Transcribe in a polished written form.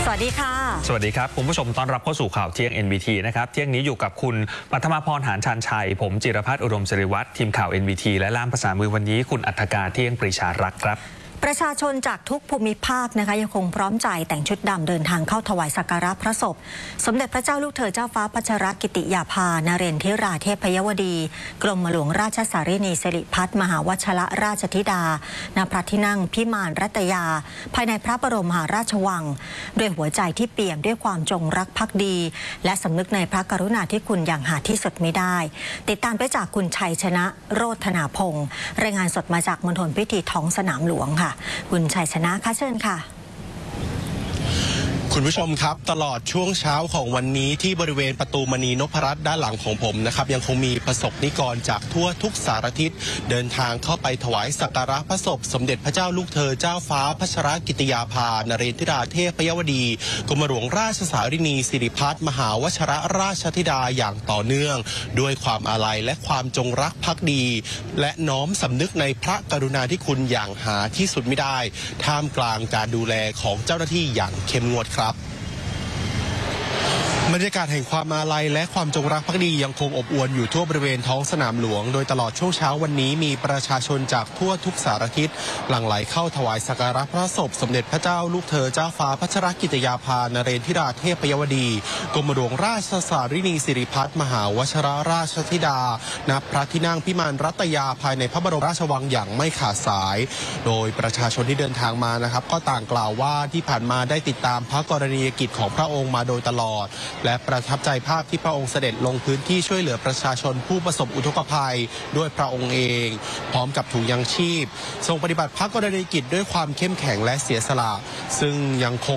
วัสดีค่ะสวัสดีครับคุณผู้ชมต้อนรับเข้าสู่ข่าวเที่ยง NBT นะครับเที่ยงนี้อยู่กับคุณปัทมาพรหานชันชัยผมจิรพัฒน์อุดมศิริวัฒน์ทีมข่าว NBT และล่ามภาษามือวันนี้คุณอัฏฐกาเที่ยงปรีชารักษ์ครับประชาชนจากทุกภูมิภาคนะคะยังคงพร้อมใจแต่งชุดดำเดินทางเข้าถวายสักการะพระศพสมเด็จพระเจ้าลูกเธอเจ้าฟ้าพัชรกิติยาภานเรนทิราเทพยวดีกรมหลวงราชสารินีสิริพัฒน์มหาวชรราชธิดาณพระที่นั่งพิมานรัตยาภายในพระบรมมหาราชวังด้วยหัวใจที่เปี่ยมด้วยความจงรักภักดีและสำนึกในพระกรุณาธิคุณอย่างหาที่สุดไม่ได้ติดตามไปจากคุณชัยชนะโรธนาพงศ์รายงานสดมาจากมณฑลพิธีท้องสนามหลวงค่ะคุณชัยชนะค่ะเชิญค่ะคุณผู้ชมครับตลอดช่วงเช้าของวันนี้ที่บริเวณประตูมณีนพรัตน์ด้านหลังของผมนะครับยังคงมีประสบนิกรจากทั่วทุกสารทิศเดินทางเข้าไปถวายสักการะพระศพสมเด็จพระเจ้าลูกเธอเจ้าฟ้าพัชรกิติยาภานเรนทิราเทพยวดีกรมหลวงราชสารินีสิริพัฒน์มหาวชรราชธิดาอย่างต่อเนื่องด้วยความอาลัยและความจงรักภักดีและน้อมสำนึกในพระกรุณาธิคุณอย่างหาที่สุดไม่ได้ท่ามกลางการดูแลของเจ้าหน้าที่อย่างเข้มงวดครับบรรยากาศแห่งความอาลัยและความจงรักภักดียังคงอบอวลอยู่ทั่วบริเวณท้องสนามหลวงโดยตลอดช่วงเช้าวันนี้มีประชาชนจากทั่วทุกสารทิศหลั่งไหลเข้าถวายสักการะพระศพสมเด็จพระเจ้าลูกเธอเจ้าฟ้าพัชรกิติยาภานเรนทิราเทพยวดีกรมหลวงราชสารินีสิริพัฒน์มหาวชรราชธิดาณพระที่นั่งพิมานรัตยาภายในพระบรมราชวังอย่างไม่ขาดสายโดยประชาชนที่เดินทางมานะครับก็ต่างกล่าวว่าที่ผ่านมาได้ติดตามพระกรณียกิจของพระองค์มาโดยตลอดและประทับใจภาพที่พระองค์เสด็จลงพื้นที่ช่วยเหลือประชาชนผู้ประสบอุทกภัยด้วยพระองค์เองพร้อมกับถุงยังชีพทรงปฏิบัติพระกรณียกิจด้วยความเข้มแข็งและเสียสละซึ่งยังคง